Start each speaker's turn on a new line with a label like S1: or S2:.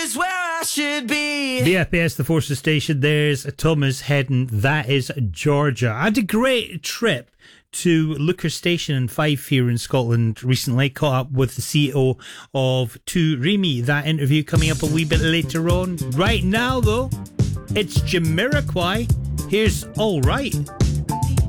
S1: is where I should be.
S2: VFS, the Forces Station. There's Thomas Hedden. That is Georgia. I had a great trip to Looker Station in Fife here in Scotland recently. Caught up with the CEO of To Remy. That interview coming up a wee bit later on. Right now, though, it's Jamiroquai. Here's All Right.